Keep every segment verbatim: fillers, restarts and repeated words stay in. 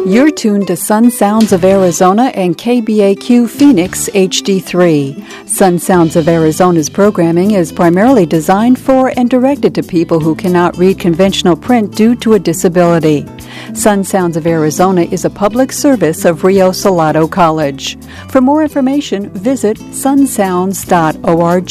You're tuned to Sun Sounds of Arizona and K B A Q Phoenix H D three. Sun Sounds of Arizona's programming is primarily designed for and directed to people who cannot read conventional print due to a disability. Sun Sounds of Arizona is a public service of Rio Salado College. For more information, visit sun sounds dot org.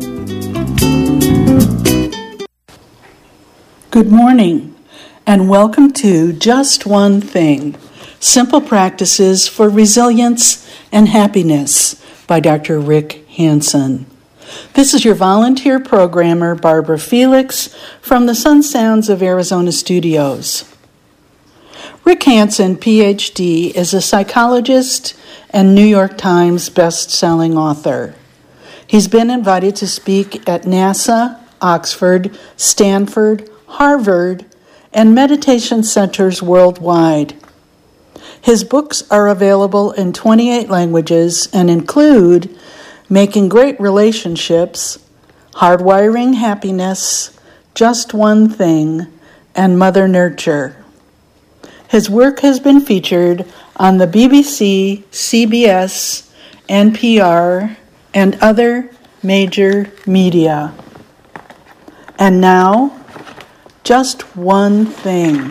Good morning, and welcome to Just One Thing, Simple Practices for Resilience and Happiness by Doctor Rick Hanson. This is your volunteer programmer, Barbara Felix, from the Sun Sounds of Arizona studios. Rick Hanson, P H D, is a psychologist and New York Times best-selling author. He's been invited to speak at NASA, Oxford, Stanford, Harvard, and meditation centers worldwide. His books are available in twenty-eight languages and include Making Great Relationships, Hardwiring Happiness, Just One Thing, and Mother Nurture. His work has been featured on the B B C, C B S, N P R, and other major media. And now, just one thing.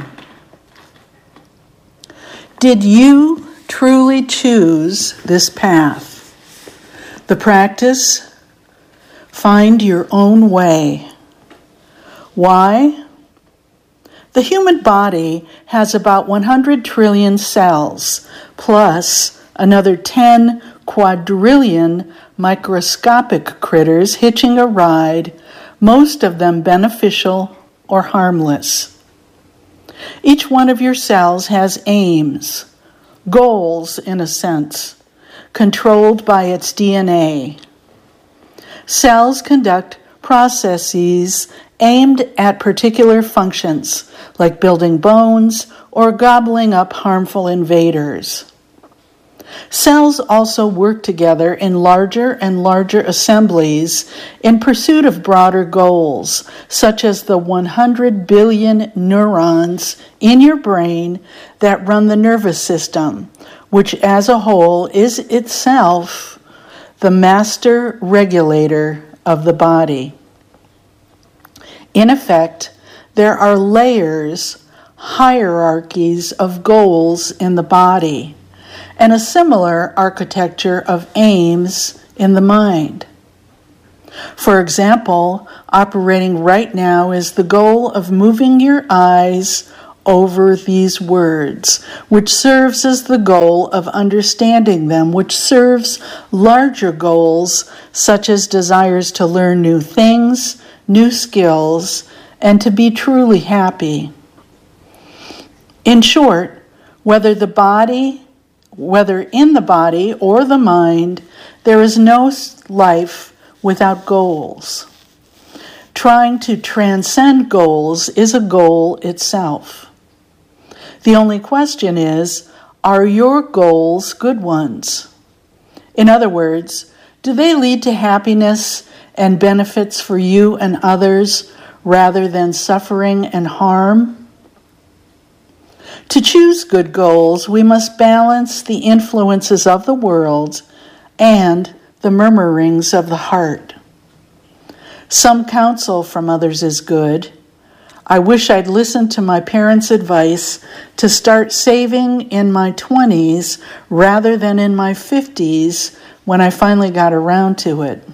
Did you truly choose this path? The practice, find your own way. Why? The human body has about one hundred trillion cells, plus another ten quadrillion microscopic critters hitching a ride, most of them beneficial or harmless. Each one of your cells has aims, goals in a sense, controlled by its D N A. Cells conduct processes aimed at particular functions, like building bones or gobbling up harmful invaders. Cells also work together in larger and larger assemblies in pursuit of broader goals, such as the one hundred billion neurons in your brain that run the nervous system, which as a whole is itself the master regulator of the body. In effect, there are layers, hierarchies of goals in the body, and a similar architecture of aims in the mind. For example, operating right now is the goal of moving your eyes over these words, which serves as the goal of understanding them, which serves larger goals such as desires to learn new things, new skills, and to be truly happy. In short, whether the body Whether in the body or the mind, there is no life without goals. Trying to transcend goals is a goal itself. The only question is, are your goals good ones? In other words, do they lead to happiness and benefits for you and others rather than suffering and harm? To choose good goals, we must balance the influences of the world and the murmurings of the heart. Some counsel from others is good. I wish I'd listened to my parents' advice to start saving in my twenties rather than in my fifties when I finally got around to it.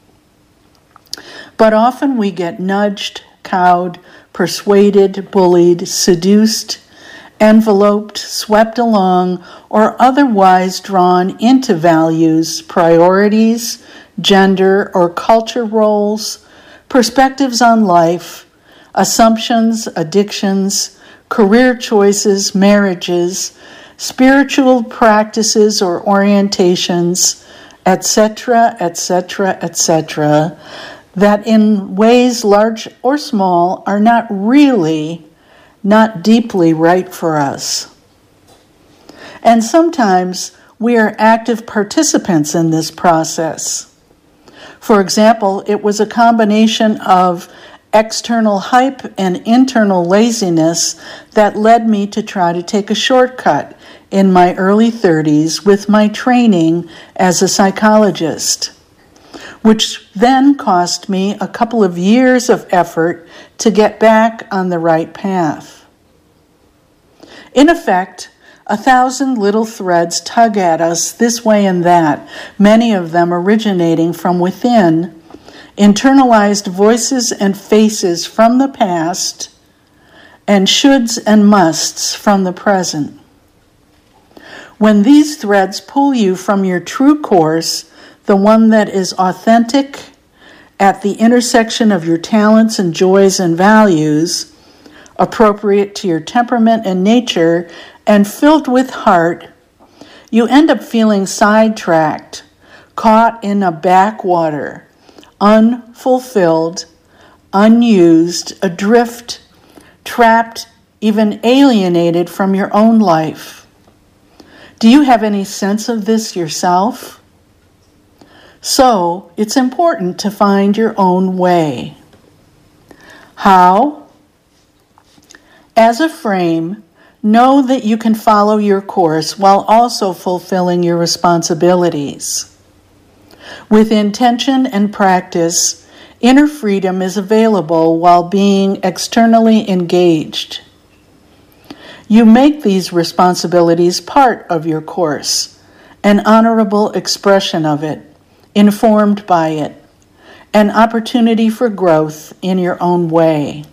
But often we get nudged, cowed, persuaded, bullied, seduced, enveloped, swept along, or otherwise drawn into values, priorities, gender or culture roles, perspectives on life, assumptions, addictions, career choices, marriages, spiritual practices or orientations, et cetera, et cetera, et cetera, that in ways large or small are not really not deeply right for us. And sometimes we are active participants in this process. For example, it was a combination of external hype and internal laziness that led me to try to take a shortcut in my early thirties with my training as a psychologist, which then cost me a couple of years of effort to get back on the right path. In effect, a thousand little threads tug at us this way and that, many of them originating from within, internalized voices and faces from the past, and shoulds and musts from the present. When these threads pull you from your true course, the one that is authentic, at the intersection of your talents and joys and values, appropriate to your temperament and nature, and filled with heart, you end up feeling sidetracked, caught in a backwater, unfulfilled, unused, adrift, trapped, even alienated from your own life. Do you have any sense of this yourself? So, it's important to find your own way. How? As a frame, know that you can follow your course while also fulfilling your responsibilities. With intention and practice, inner freedom is available while being externally engaged. You make these responsibilities part of your course, an honorable expression of it, informed by it, an opportunity for growth in your own way.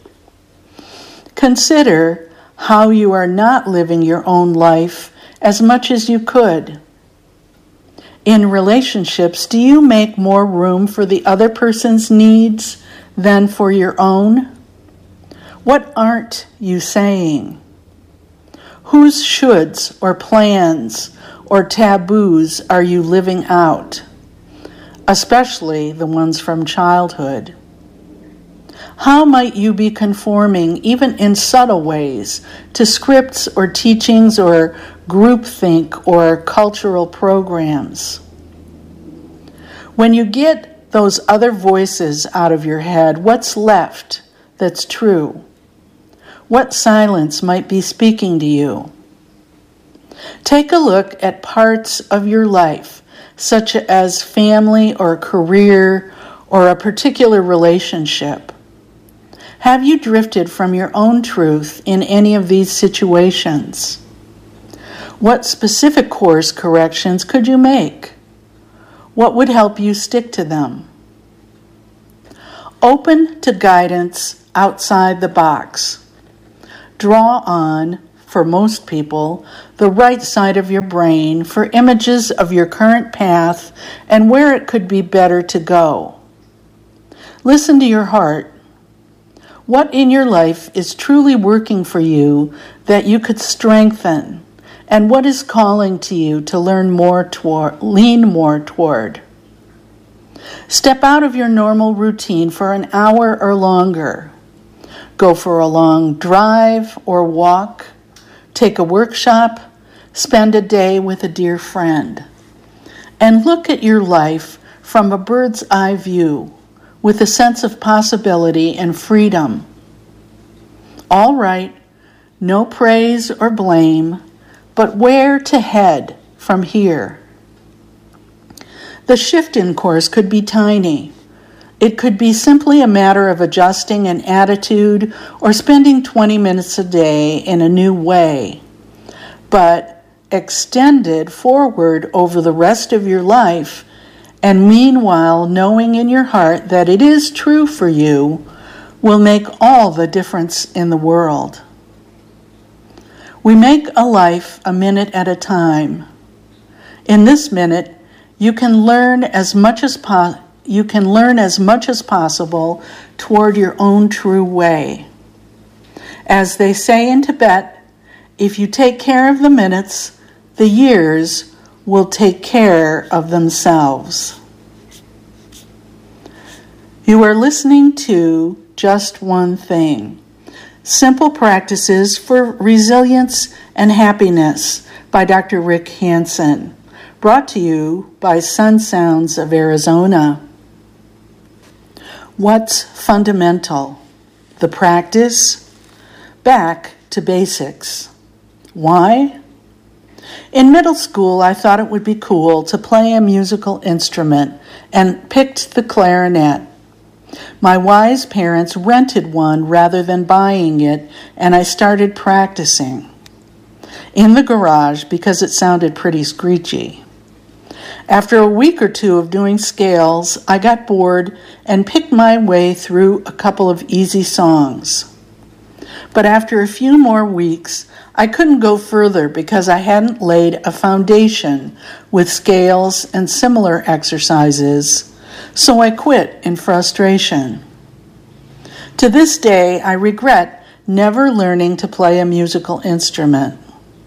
Consider how you are not living your own life as much as you could. In relationships, do you make more room for the other person's needs than for your own? What aren't you saying? Whose shoulds or plans or taboos are you living out? Especially the ones from childhood. How might you be conforming, even in subtle ways, to scripts or teachings or groupthink or cultural programs? When you get those other voices out of your head, what's left that's true? What silence might be speaking to you? Take a look at parts of your life, such as family or career or a particular relationship. Have you drifted from your own truth in any of these situations? What specific course corrections could you make? What would help you stick to them? Open to guidance outside the box. Draw on, for most people, the right side of your brain for images of your current path and where it could be better to go. Listen to your heart. What in your life is truly working for you that you could strengthen, and what is calling to you to learn more toward, lean more toward? Step out of your normal routine for an hour or longer. Go for a long drive or walk. Take a workshop. Spend a day with a dear friend. And look at your life from a bird's eye view, with a sense of possibility and freedom. All right, no praise or blame, but where to head from here? The shift in course could be tiny. It could be simply a matter of adjusting an attitude or spending twenty minutes a day in a new way. But extended forward over the rest of your life, and meanwhile knowing in your heart that it is true for you, will make all the difference in the world. We make a life a minute at a time. In this minute, you can learn as much as po- you can learn as much as possible toward your own true way. As they say in Tibet, if you take care of the minutes, the years will take care of themselves. You are listening to Just One Thing, Simple Practices for Resilience and Happiness by Doctor Rick Hanson, brought to you by Sun Sounds of Arizona. What's fundamental? The practice? Back to basics. Why? In middle school, I thought it would be cool to play a musical instrument and picked the clarinet. My wise parents rented one rather than buying it, and I started practicing in the garage because it sounded pretty screechy. After a week or two of doing scales, I got bored and picked my way through a couple of easy songs. But after a few more weeks, I couldn't go further because I hadn't laid a foundation with scales and similar exercises, so I quit in frustration. To this day, I regret never learning to play a musical instrument.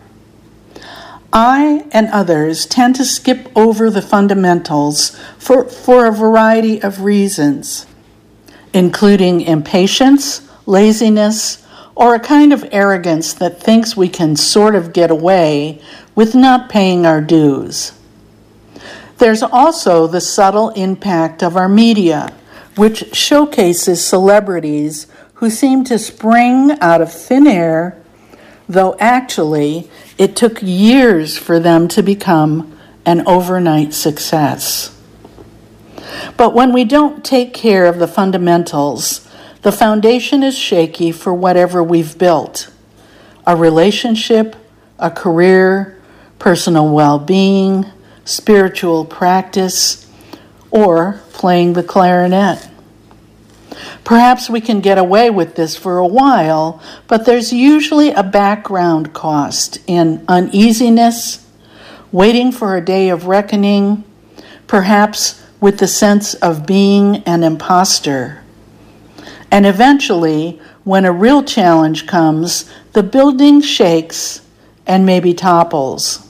I and others tend to skip over the fundamentals for, for a variety of reasons, including impatience, laziness, or a kind of arrogance that thinks we can sort of get away with not paying our dues. There's also the subtle impact of our media, which showcases celebrities who seem to spring out of thin air, though actually it took years for them to become an overnight success. But when we don't take care of the fundamentals, the foundation is shaky for whatever we've built: a relationship, a career, personal well-being, spiritual practice, or playing the clarinet. Perhaps we can get away with this for a while, but there's usually a background cost in uneasiness, waiting for a day of reckoning, perhaps with the sense of being an imposter. And eventually, when a real challenge comes, the building shakes and maybe topples.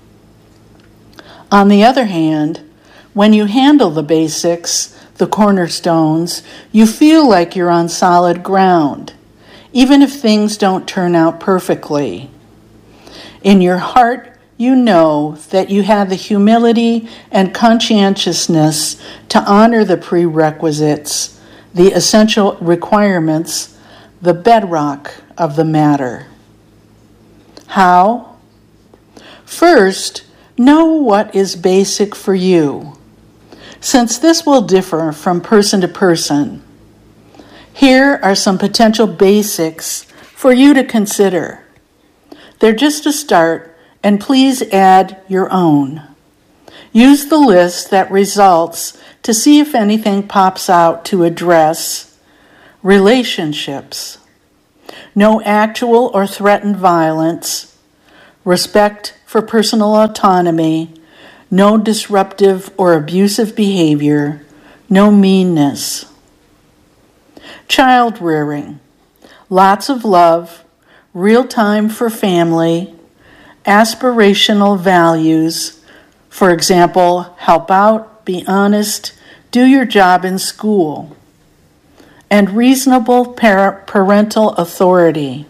On the other hand, when you handle the basics, the cornerstones, you feel like you're on solid ground, even if things don't turn out perfectly. In your heart, you know that you have the humility and conscientiousness to honor the prerequisites, the essential requirements, the bedrock of the matter. How? First, know what is basic for you, since this will differ from person to person. Here are some potential basics for you to consider. They're just a start, and please add your own. Use the list that results to see if anything pops out to address relationships. No actual or threatened violence, respect for personal autonomy, no disruptive or abusive behavior, no meanness. Child rearing, lots of love, real time for family, aspirational values, for example, help out, be honest, do your job in school, and reasonable par- parental authority.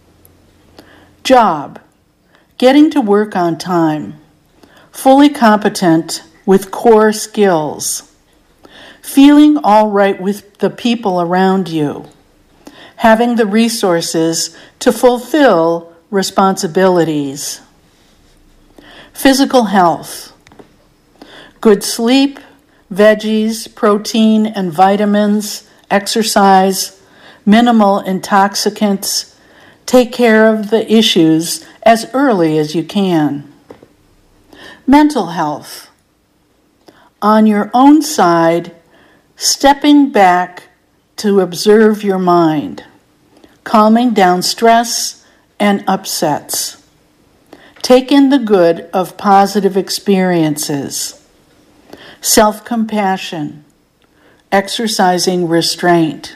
Job, getting to work on time, fully competent with core skills, feeling all right with the people around you, having the resources to fulfill responsibilities. Physical health, good sleep, veggies, protein and vitamins, exercise, minimal intoxicants. Take care of the issues as early as you can. Mental health, on your own side, stepping back to observe your mind, calming down stress and upsets. Take in the good of positive experiences. Self-compassion, exercising restraint.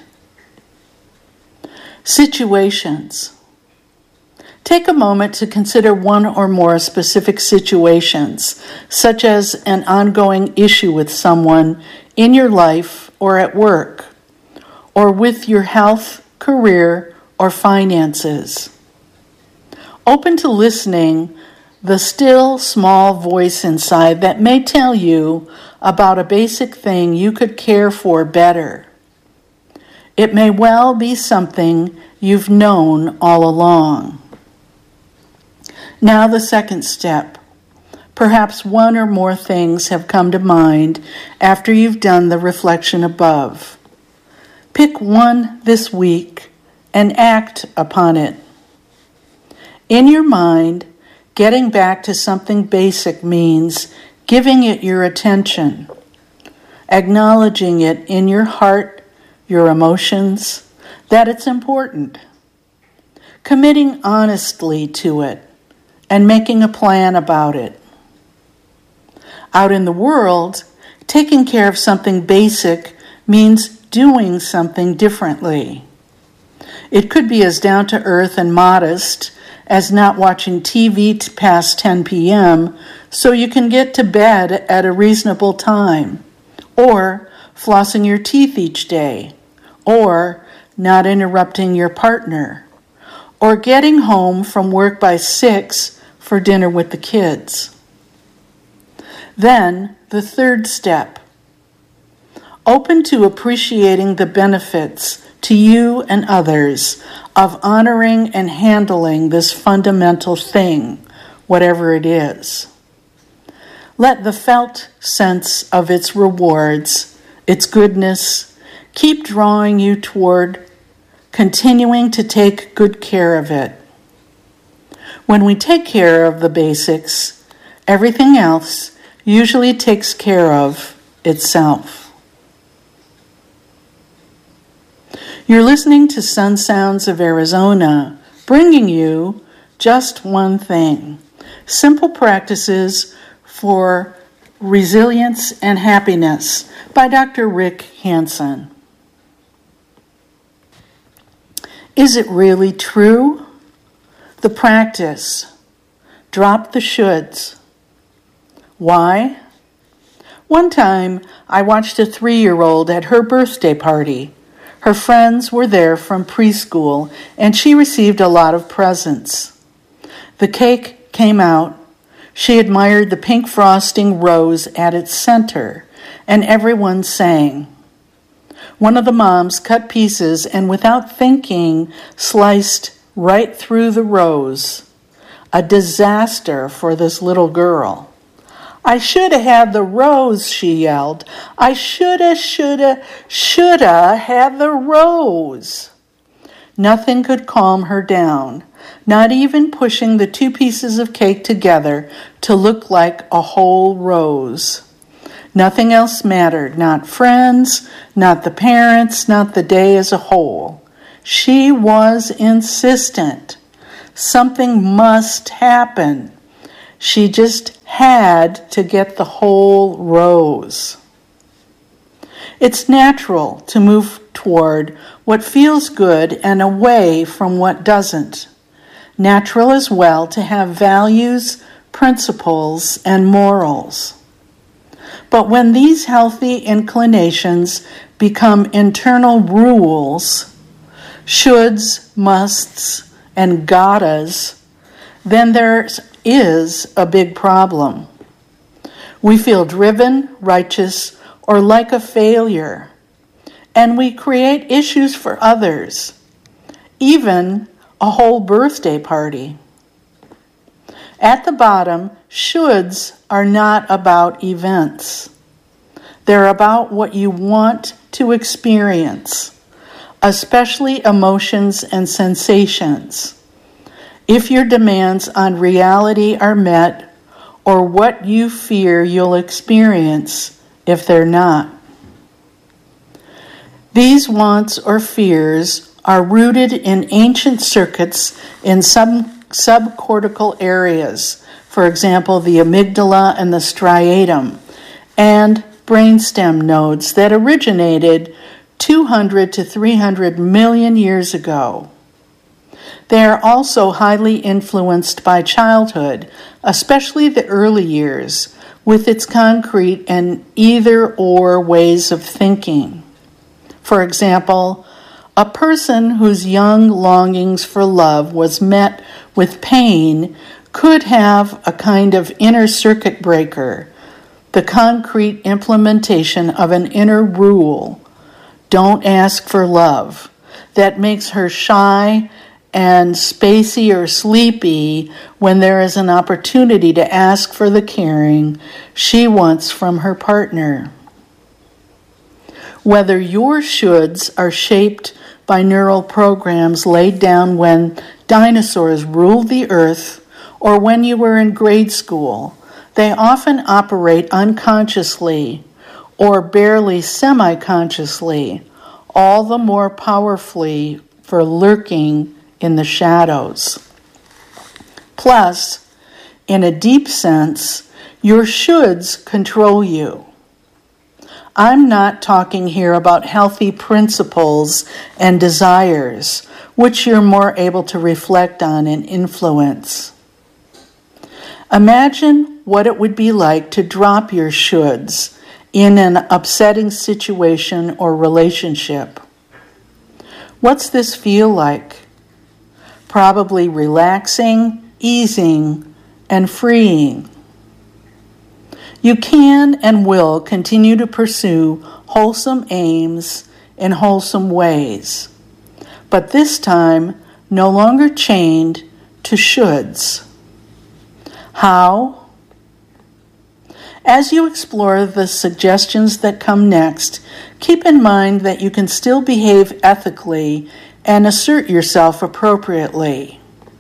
Situations. Take a moment to consider one or more specific situations, such as an ongoing issue with someone in your life or at work, or with your health, career, or finances. Open to listening the still, small voice inside that may tell you about a basic thing you could care for better. It may well be something you've known all along. Now the second step. Perhaps one or more things have come to mind after you've done the reflection above. Pick one this week and act upon it. In your mind, getting back to something basic means giving it your attention, acknowledging it in your heart, your emotions, that it's important, committing honestly to it, and making a plan about it. Out in the world, taking care of something basic means doing something differently. It could be as down-to-earth and modest as not watching T V past ten p.m. so you can get to bed at a reasonable time, or flossing your teeth each day, or not interrupting your partner, or getting home from work by six for dinner with the kids. Then, the third step. Open to appreciating the benefits to you and others of honoring and handling this fundamental thing, whatever it is. Let the felt sense of its rewards, its goodness, keep drawing you toward continuing to take good care of it. When we take care of the basics, everything else usually takes care of itself. You're listening to Sun Sounds of Arizona, bringing you just one thing. Simple practices for resilience and happiness by Doctor Rick Hanson. Is it really true? The practice. Drop the shoulds. Why? One time, I watched a three-year-old at her birthday party. Her friends were there from preschool, and she received a lot of presents. The cake came out. She admired the pink frosting rose at its center, and everyone sang. One of the moms cut pieces and without thinking sliced right through the rose. A disaster for this little girl. I shoulda had the rose, she yelled. I shoulda, shoulda, shoulda had the rose. Nothing could calm her down, not even pushing the two pieces of cake together to look like a whole rose. Nothing else mattered, not friends, not the parents, not the day as a whole. She was insistent. Something must happen. She just had to get the whole rose. It's natural to move toward what feels good and away from what doesn't. Natural as well to have values, principles, and morals. But when these healthy inclinations become internal rules, shoulds, musts, and gottas, then there is a big problem. We feel driven, righteous, or like a failure, and we create issues for others, even a whole birthday party. At the bottom, shoulds are not about events. They're about what you want to experience, especially emotions and sensations. If your demands on reality are met, or what you fear you'll experience if they're not. These wants or fears are rooted in ancient circuits in some subcortical areas, for example, the amygdala and the striatum, and brainstem nodes that originated two hundred to three hundred million years ago. They are also highly influenced by childhood, especially the early years, with its concrete and either-or ways of thinking. For example, a person whose young longings for love was met with pain could have a kind of inner circuit breaker, the concrete implementation of an inner rule. don't ask for love, that makes her shy and spacey or sleepy when there is an opportunity to ask for the caring she wants from her partner. Whether your shoulds are shaped by neural programs laid down when dinosaurs ruled the earth or when you were in grade school, they often operate unconsciously or barely semi-consciously, all the more powerfully for lurking in the shadows. Plus, in a deep sense, your shoulds control you. I'm not talking here about healthy principles and desires, which you're more able to reflect on and influence. Imagine what it would be like to drop your shoulds in an upsetting situation or relationship. What's this feel like? Probably relaxing, easing, and freeing. You can and will continue to pursue wholesome aims in wholesome ways, but this time no longer chained to shoulds. How? As you explore the suggestions that come next, keep in mind that you can still behave ethically and assert yourself appropriately.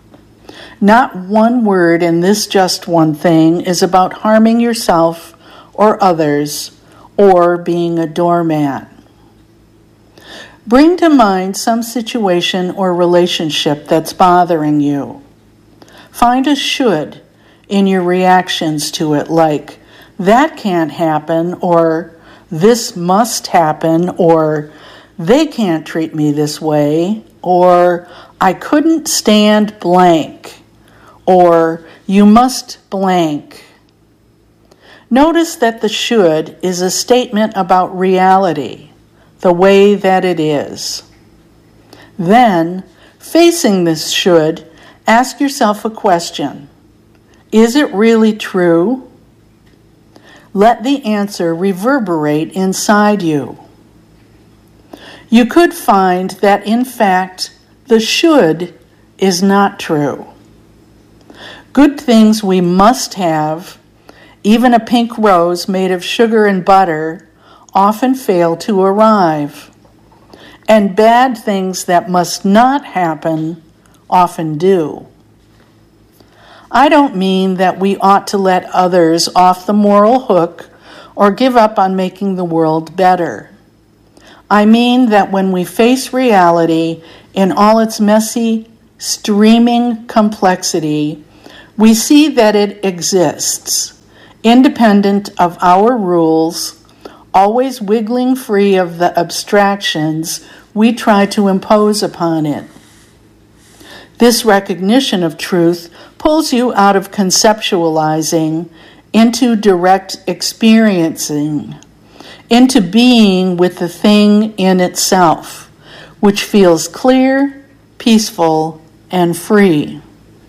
Not one word in this just one thing is about harming yourself or others or being a doormat. Bring to mind some situation or relationship that's bothering you. Find a should in your reactions to it, like, that can't happen, or this must happen, or they can't treat me this way, or I couldn't stand blank, or you must blank. Notice that the should is a statement about reality, the way that it is. Then, facing this should, ask yourself a question. Is it really true? Let the answer reverberate inside you. You could find that, in fact, the should is not true. Good things we must have, even a pink rose made of sugar and butter, often fail to arrive. And bad things that must not happen often do. I don't mean that we ought to let others off the moral hook or give up on making the world better. I mean that when we face reality in all its messy, streaming complexity, we see that it exists, independent of our rules, always wiggling free of the abstractions we try to impose upon it. This recognition of truth pulls you out of conceptualizing into direct experiencing, into being with the thing in itself, which feels clear, peaceful, and free.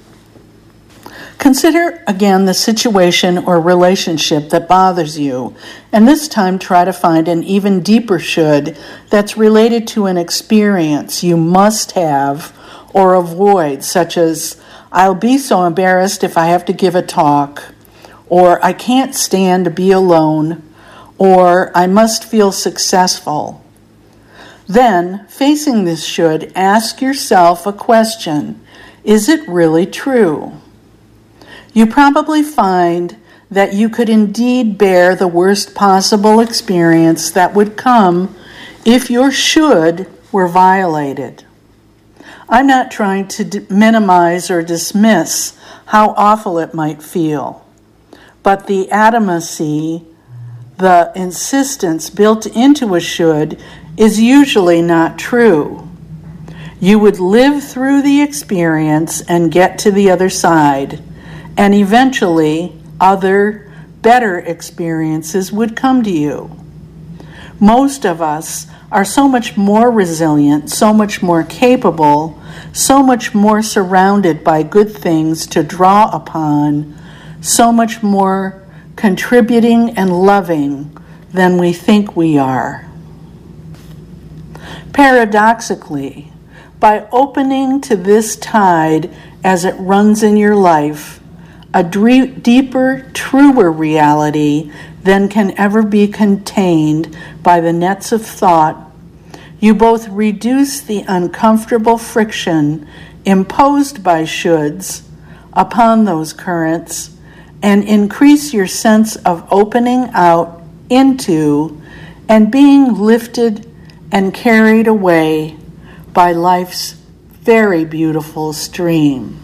Consider again the situation or relationship that bothers you, and this time try to find an even deeper should that's related to an experience you must have or avoid, such as, I'll be so embarrassed if I have to give a talk, or I can't stand to be alone, or I must feel successful. Then, facing this should, ask yourself a question. Is it really true? You probably find that you could indeed bear the worst possible experience that would come if your should were violated. I'm not trying to d- minimize or dismiss how awful it might feel, but the adamancy, the insistence built into a should, is usually not true. You would live through the experience and get to the other side, and eventually other, better experiences would come to you. Most of us are so much more resilient, so much more capable, so much more surrounded by good things to draw upon, so much more contributing and loving than we think we are. Paradoxically, by opening to this tide as it runs in your life, a dre- deeper, truer reality than can ever be contained by the nets of thought, you both reduce the uncomfortable friction imposed by shoulds upon those currents and increase your sense of opening out into and being lifted and carried away by life's very beautiful stream.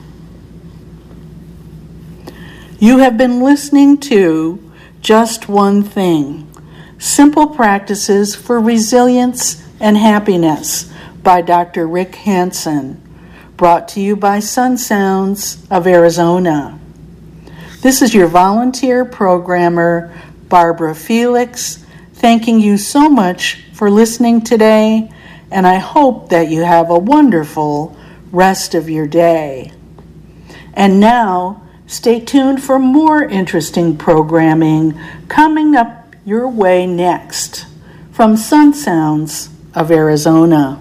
You have been listening to Just One Thing, Simple Practices for Resilience and Happiness by Doctor Rick Hanson, brought to you by Sun Sounds of Arizona. This is your volunteer programmer, Barbara Felix, thanking you so much for listening today, and I hope that you have a wonderful rest of your day. And now, stay tuned for more interesting programming coming up your way next from Sun Sounds of Arizona.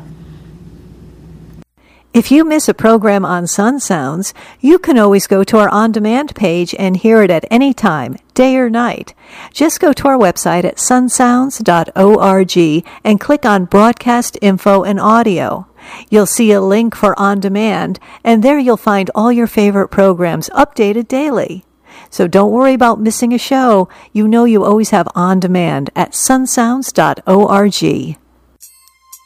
If you miss a program on Sun Sounds, you can always go to our on-demand page and hear it at any time, day or night. Just go to our website at sun sounds dot org and click on Broadcast Info and Audio. You'll see a link for On Demand, and there you'll find all your favorite programs updated daily. So don't worry about missing a show. You know you always have On Demand at sun sounds dot org.